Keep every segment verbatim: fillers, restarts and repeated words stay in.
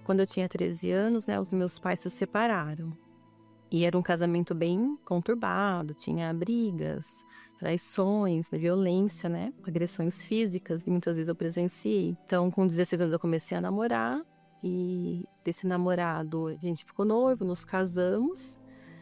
Quando eu tinha treze anos, né, os meus pais se separaram. E era um casamento bem conturbado, tinha brigas, traições, violência, né, agressões físicas, e muitas vezes eu presenciei. Então, com dezesseis anos eu comecei a namorar, e desse namorado a gente ficou noivo, nos casamos,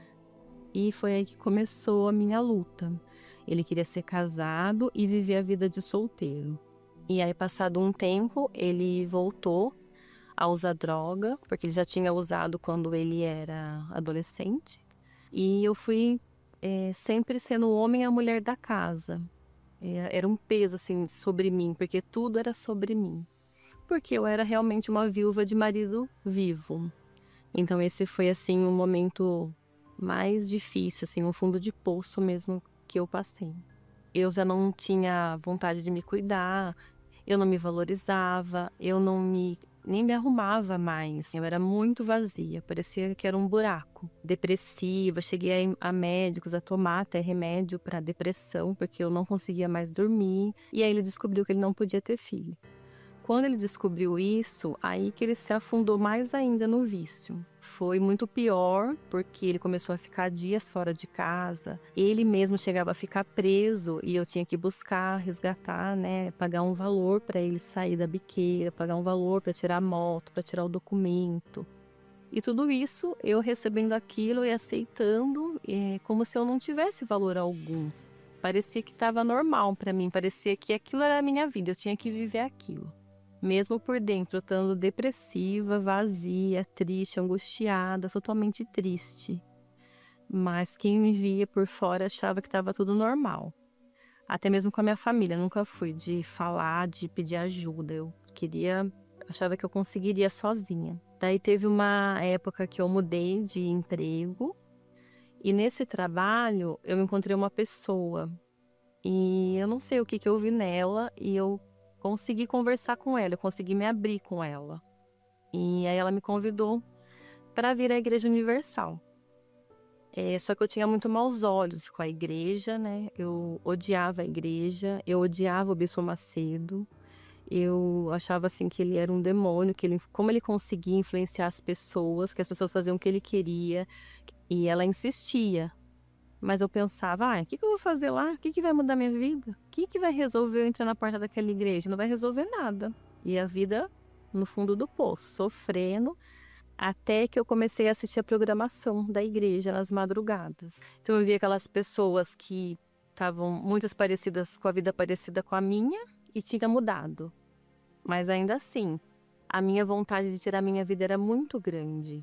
e foi aí que começou a minha luta. Ele queria ser casado e viver a vida de solteiro. E aí, passado um tempo, ele voltou a usar droga, porque ele já tinha usado quando ele era adolescente. E eu fui é, sempre sendo o homem e a mulher da casa. É, era um peso assim sobre mim, porque tudo era sobre mim. Porque eu era realmente uma viúva de marido vivo. Então esse foi assim um momento mais difícil, assim, um fundo de poço mesmo que eu passei. Eu já não tinha vontade de me cuidar, eu não me valorizava, eu não me nem me arrumava mais. Eu era muito vazia, parecia que era um buraco. Depressiva, cheguei a, a médicos, a tomar até remédio para depressão, porque eu não conseguia mais dormir. E aí ele descobriu que ele não podia ter filho. Quando ele descobriu isso, aí que ele se afundou mais ainda no vício. Foi muito pior, porque ele começou a ficar dias fora de casa. Ele mesmo chegava a ficar preso e eu tinha que buscar, resgatar, né, pagar um valor para ele sair da biqueira, pagar um valor para tirar a moto, para tirar o documento. E tudo isso, eu recebendo aquilo e aceitando, é, como se eu não tivesse valor algum. Parecia que estava normal para mim, parecia que aquilo era a minha vida, eu tinha que viver aquilo. Mesmo por dentro, eu estando depressiva, vazia, triste, angustiada, totalmente triste. Mas quem me via por fora achava que estava tudo normal. Até mesmo com a minha família, nunca fui de falar, de pedir ajuda. Eu queria, achava que eu conseguiria sozinha. Daí teve uma época que eu mudei de emprego. E nesse trabalho, eu encontrei uma pessoa. E eu não sei o que, que eu vi nela, e eu consegui conversar com ela, eu consegui me abrir com ela. E aí ela me convidou para vir à Igreja Universal. É, só que eu tinha muito maus olhos com a igreja, né? Eu odiava a igreja, eu odiava o Bispo Macedo. Eu achava assim que ele era um demônio, que ele, como ele conseguia influenciar as pessoas, que as pessoas faziam o que ele queria. E ela insistia. Mas eu pensava, ah, o que, que eu vou fazer lá? O que, que vai mudar minha vida? O que, que vai resolver eu entrar na porta daquela igreja? Não vai resolver nada. E a vida no fundo do poço, sofrendo, até que eu comecei a assistir a programação da igreja nas madrugadas. Então eu via aquelas pessoas que estavam muitas parecidas com a vida parecida com a minha e tinha mudado. Mas ainda assim, a minha vontade de tirar a minha vida era muito grande.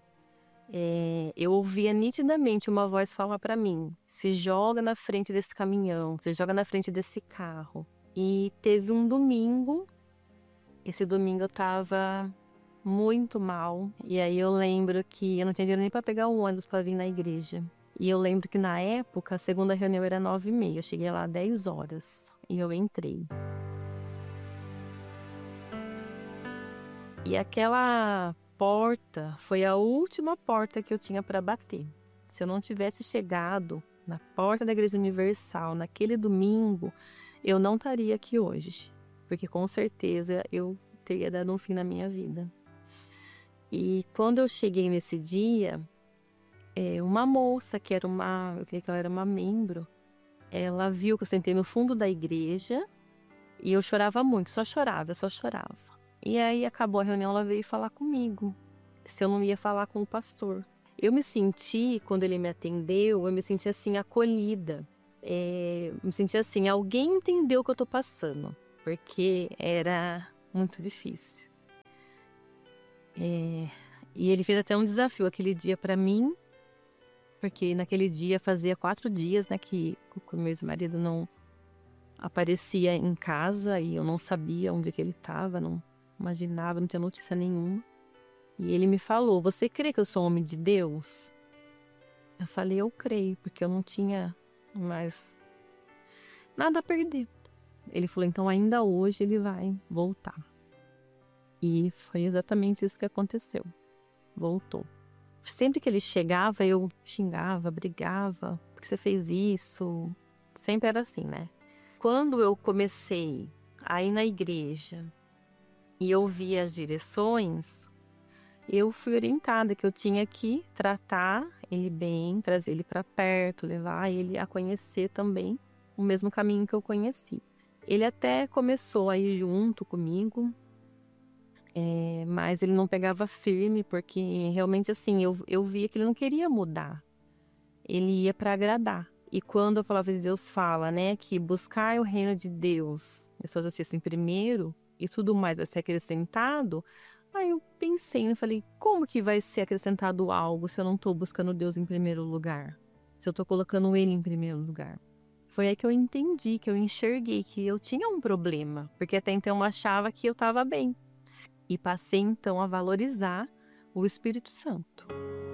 É, eu ouvia nitidamente uma voz falar para mim: se joga na frente desse caminhão, se joga na frente desse carro. E teve um domingo, esse domingo eu tava muito mal, e aí eu lembro que eu não tinha dinheiro nem para pegar o ônibus para vir na igreja. E eu lembro que na época a segunda reunião era nove e meia, eu cheguei lá às dez horas e eu entrei. E aquela porta foi a última porta que eu tinha para bater. Se eu não tivesse chegado na porta da Igreja Universal naquele domingo, eu não estaria aqui hoje, porque com certeza eu teria dado um fim na minha vida. E quando eu cheguei nesse dia, é, uma moça que era uma, eu creio que ela era uma membro, ela viu que eu sentei no fundo da igreja e eu chorava muito, só chorava, só chorava. E aí acabou a reunião, ela veio falar comigo, se eu não ia falar com o pastor. Eu me senti, quando ele me atendeu, eu me senti assim, acolhida. É, me senti assim, alguém entendeu o que eu tô passando, porque era muito difícil. É, e ele fez até um desafio aquele dia pra mim, porque naquele dia fazia quatro dias, né, que o meu ex-marido não aparecia em casa e eu não sabia onde que ele estava, não imaginava, não tinha notícia nenhuma. E ele me falou: você crê que eu sou homem de Deus? Eu falei: eu creio, porque eu não tinha mais nada a perder. Ele falou: então ainda hoje ele vai voltar. E foi exatamente isso que aconteceu. Voltou. Sempre que ele chegava, eu xingava, brigava, porque você fez isso. Sempre era assim, né? Quando eu comecei a ir na igreja e ouvir as direções, eu fui orientada que eu tinha que tratar ele bem, trazer ele para perto, levar ele a conhecer também o mesmo caminho que eu conheci. Ele até começou a ir junto comigo, é, mas ele não pegava firme, porque realmente assim, eu, eu via que ele não queria mudar. Ele ia para agradar. E quando a palavra de Deus fala, né, que buscar o reino de Deus, a sua justiça em primeiro, e tudo mais vai ser acrescentado, aí eu pensei, eu falei, como que vai ser acrescentado algo se eu não estou buscando Deus em primeiro lugar? Se eu estou colocando Ele em primeiro lugar? Foi aí que eu entendi, que eu enxerguei que eu tinha um problema, porque até então eu achava que eu estava bem. E passei então a valorizar o Espírito Santo.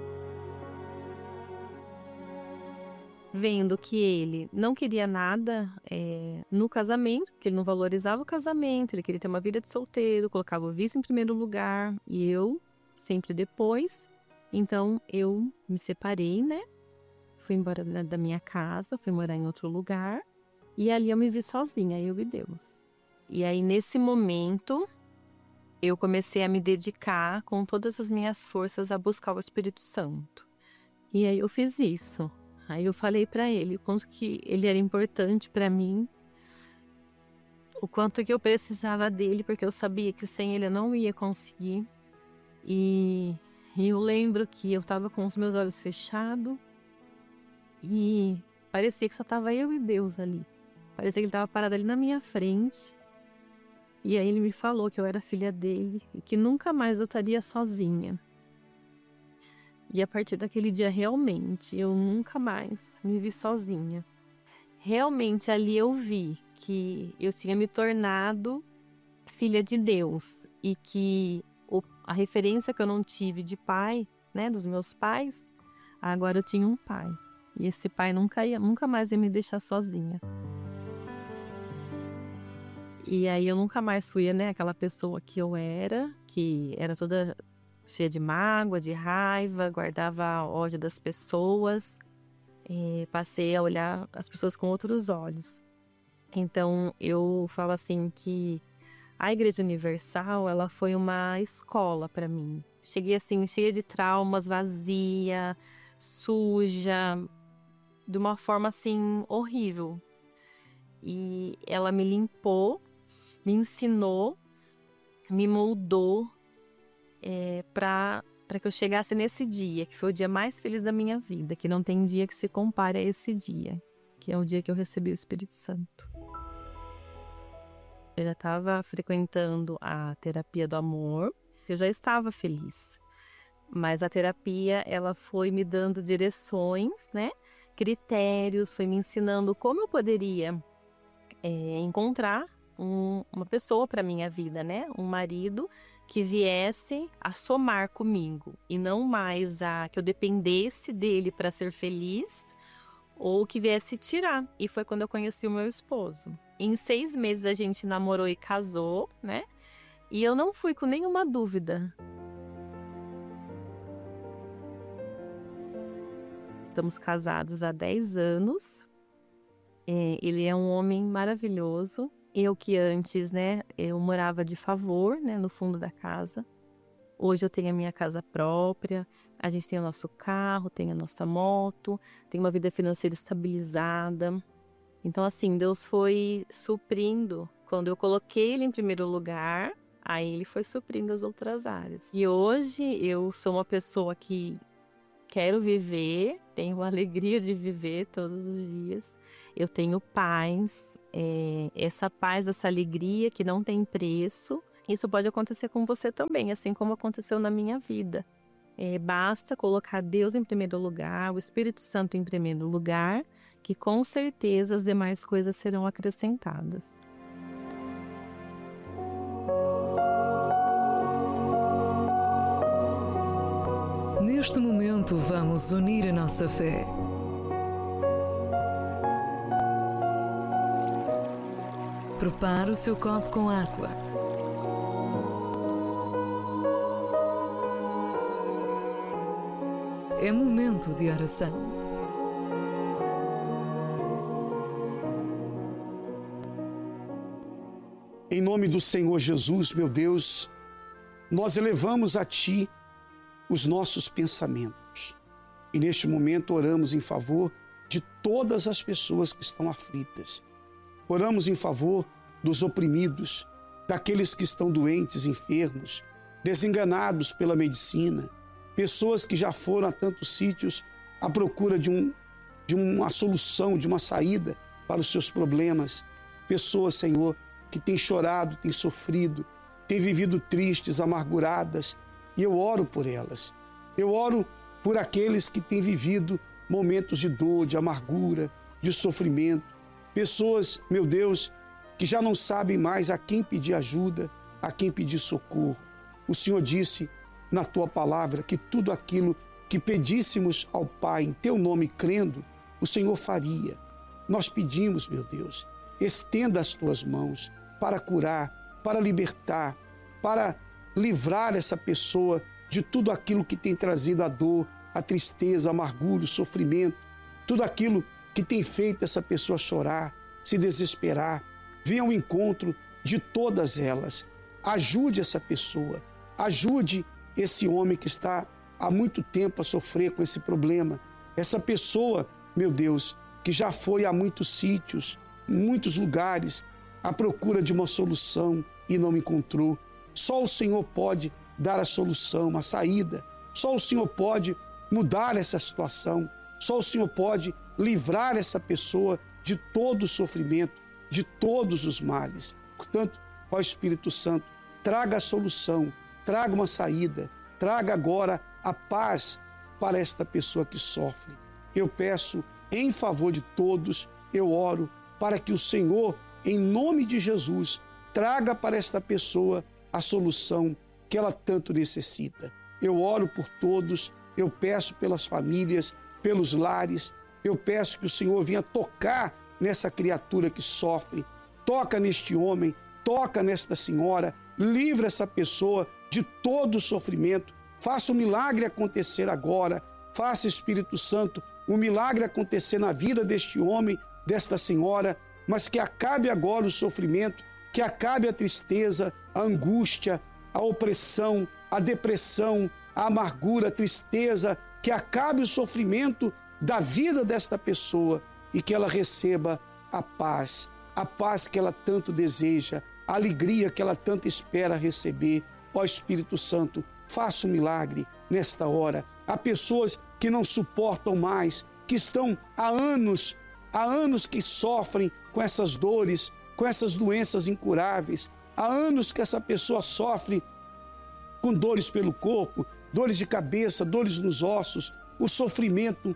Vendo que ele não queria nada é, no casamento, que ele não valorizava o casamento, ele queria ter uma vida de solteiro, colocava o vício em primeiro lugar, e eu sempre depois. Então eu me separei, né? Fui embora da minha casa, fui morar em outro lugar, e ali eu me vi sozinha, eu e Deus. E aí nesse momento eu comecei a me dedicar com todas as minhas forças a buscar o Espírito Santo. E aí eu fiz isso. Aí eu falei para ele o quanto que ele era importante para mim, o quanto que eu precisava dele, porque eu sabia que sem ele eu não ia conseguir. E, e eu lembro que eu estava com os meus olhos fechados e parecia que só estava eu e Deus ali. Parecia que ele estava parado ali na minha frente. E aí ele me falou que eu era filha dele e que nunca mais eu estaria sozinha. E a partir daquele dia, realmente, eu nunca mais me vi sozinha. Realmente, ali eu vi que eu tinha me tornado filha de Deus. E que o, a referência que eu não tive de pai, né, dos meus pais, agora eu tinha um pai. E esse pai nunca, ia, nunca mais ia me deixar sozinha. E aí eu nunca mais fui, né, aquela pessoa que eu era, que era toda cheia de mágoa, de raiva, guardava ódio das pessoas, e passei a olhar as pessoas com outros olhos. Então eu falo assim que a Igreja Universal, ela foi uma escola para mim. Cheguei assim cheia de traumas, vazia, suja, de uma forma assim horrível. E ela me limpou, me ensinou, me moldou, É, para para que eu chegasse nesse dia, que foi o dia mais feliz da minha vida, que não tem dia que se compare a esse dia, que é o dia que eu recebi o Espírito Santo. Eu já estava frequentando a terapia do amor, eu já estava feliz, mas a terapia ela foi me dando direções, né, critérios, foi me ensinando como eu poderia é, encontrar um, uma pessoa para minha vida, né, um marido que viesse a somar comigo e não mais a que eu dependesse dele para ser feliz ou que viesse tirar. E foi quando eu conheci o meu esposo. Em seis meses a gente namorou e casou, né? E eu não fui com nenhuma dúvida. Estamos casados há dez anos. É, ele é um homem maravilhoso. Eu que antes, né, eu morava de favor, né, no fundo da casa. Hoje eu tenho a minha casa própria, a gente tem o nosso carro, tem a nossa moto, tem uma vida financeira estabilizada. Então, assim, Deus foi suprindo. Quando eu coloquei Ele em primeiro lugar, aí Ele foi suprindo as outras áreas. E hoje eu sou uma pessoa que quero viver, tenho a alegria de viver todos os dias. Eu tenho paz, é, essa paz, essa alegria que não tem preço. Isso pode acontecer com você também, assim como aconteceu na minha vida. É, basta colocar Deus em primeiro lugar, o Espírito Santo em primeiro lugar, que com certeza as demais coisas serão acrescentadas. Neste momento vamos unir a nossa fé. Prepare o seu copo com água. É momento de oração. Em nome do Senhor Jesus, meu Deus, nós elevamos a Ti os nossos pensamentos. E neste momento oramos em favor de todas as pessoas que estão aflitas. Oramos em favor dos oprimidos, daqueles que estão doentes, enfermos, desenganados pela medicina, pessoas que já foram a tantos sítios à procura de, um, de uma solução, de uma saída para os seus problemas. Pessoas, Senhor, que têm chorado, têm sofrido, têm vivido tristes, amarguradas, e eu oro por elas. Eu oro por aqueles que têm vivido momentos de dor, de amargura, de sofrimento. Pessoas, meu Deus, que já não sabem mais a quem pedir ajuda, a quem pedir socorro. O Senhor disse na Tua palavra que tudo aquilo que pedíssemos ao Pai em Teu nome crendo, o Senhor faria. Nós pedimos, meu Deus, estenda as Tuas mãos para curar, para libertar, para livrar essa pessoa de tudo aquilo que tem trazido a dor, a tristeza, a amargura, o sofrimento, tudo aquilo que tem feito essa pessoa chorar, se desesperar. Venha ao encontro de todas elas. Ajude essa pessoa, ajude esse homem que está há muito tempo a sofrer com esse problema. Essa pessoa, meu Deus, que já foi a muitos sítios, em muitos lugares, à procura de uma solução e não encontrou. Só o Senhor pode dar a solução, a saída. Só o Senhor pode mudar essa situação. Só o Senhor pode livrar essa pessoa de todo o sofrimento, de todos os males. Portanto, ó Espírito Santo, traga a solução, traga uma saída, traga agora a paz para esta pessoa que sofre. Eu peço em favor de todos, eu oro para que o Senhor, em nome de Jesus, traga para esta pessoa a solução que ela tanto necessita. Eu oro por todos, eu peço pelas famílias, pelos lares, eu peço que o Senhor venha tocar nessa criatura que sofre, toca neste homem, toca nesta senhora, livra essa pessoa de todo o sofrimento, faça o milagre acontecer agora, faça, Espírito Santo, o milagre acontecer na vida deste homem, desta senhora, mas que acabe agora o sofrimento, que acabe a tristeza, a angústia, a opressão, a depressão, a amargura, a tristeza, que acabe o sofrimento da vida desta pessoa e que ela receba a paz, a paz que ela tanto deseja, a alegria que ela tanto espera receber. Ó Espírito Santo, faça um milagre nesta hora. Há pessoas que não suportam mais, que estão há anos, há anos que sofrem com essas dores, com essas doenças incuráveis. Há anos que essa pessoa sofre com dores pelo corpo, dores de cabeça, dores nos ossos. O sofrimento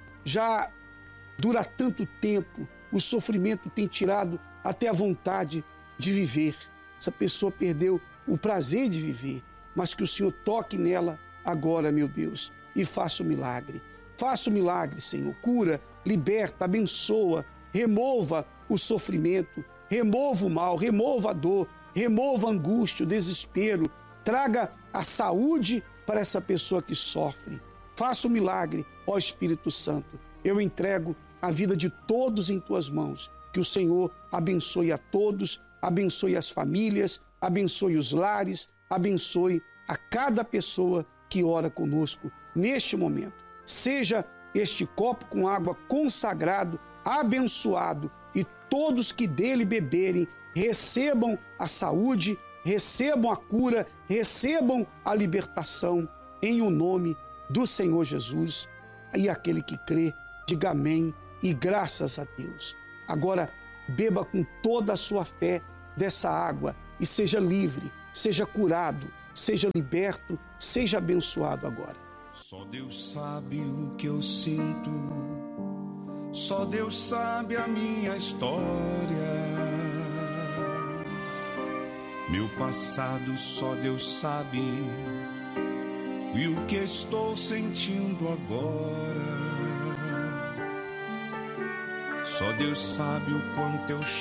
já dura tanto tempo, o sofrimento tem tirado até a vontade de viver. Essa pessoa perdeu o prazer de viver, mas que o Senhor toque nela agora, meu Deus, e faça o milagre. Faça o milagre, Senhor. Cura, liberta, abençoa, remova o sofrimento, remova o mal, remova a dor, remova a angústia, o desespero. Traga a saúde para essa pessoa que sofre. Faça o milagre, ó Espírito Santo. Eu entrego a vida de todos em Tuas mãos. Que o Senhor abençoe a todos, abençoe as famílias, abençoe os lares, abençoe a cada pessoa que ora conosco neste momento. Seja este copo com água consagrado, abençoado, e todos que dele beberem recebam a saúde, recebam a cura, recebam a libertação, em o nome do Senhor Jesus. E aquele que crê, diga amém e graças a Deus. Agora, beba com toda a sua fé dessa água e seja livre, seja curado, seja liberto, seja abençoado agora. Só Deus sabe o que eu sinto, só Deus sabe a minha história. Meu passado só Deus sabe, e o que estou sentindo agora. Só Deus sabe o quanto eu